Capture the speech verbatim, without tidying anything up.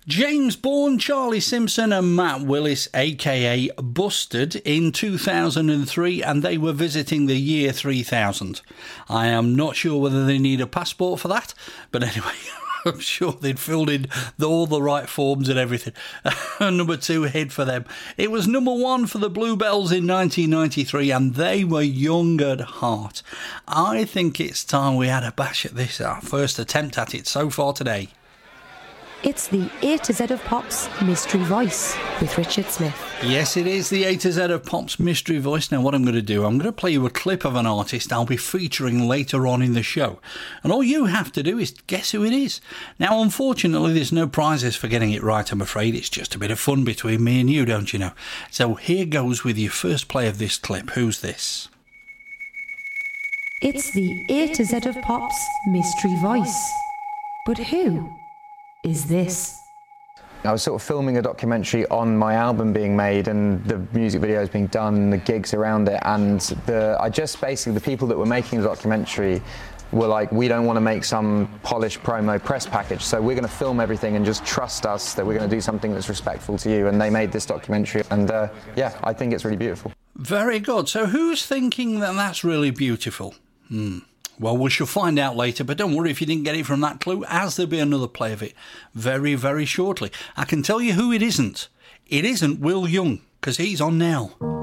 James Bourne, Charlie Simpson and Matt Willis, aka Busted, in two thousand three, and they were visiting the year three thousand. I am not sure whether they need a passport for that, but anyway, I'm sure they'd filled in all the right forms and everything. Number two hit for them. It was number one for the Bluebells in nineteen ninety-three, and they were young at heart. I think it's time we had a bash at this, our first attempt at it so far today. It's the A to Z of Pop's Mystery Voice with Richard Smith. Yes, it is the A to Z of Pop's Mystery Voice. Now, what I'm going to do, I'm going to play you a clip of an artist I'll be featuring later on in the show. And all you have to do is guess who it is. Now, unfortunately, there's no prizes for getting it right, I'm afraid. It's just a bit of fun between me and you, don't you know? So here goes with your first play of this clip. Who's this? It's the A to Z of Pop's Mystery Voice. But who is this? I was sort of filming a documentary on my album being made and the music videos being done and the gigs around it, and the I just basically the people that were making the documentary were like, we don't want to make some polished promo press package, so we're going to film everything and just trust us that we're going to do something that's respectful to you. And they made this documentary, and uh, yeah, I think it's really beautiful. Very good. So who's thinking that that's really beautiful? Hmm. Well, we shall find out later, but don't worry if you didn't get it from that clue, as there'll be another play of it very, very shortly. I can tell you who it isn't. It isn't Will Young, because he's on now.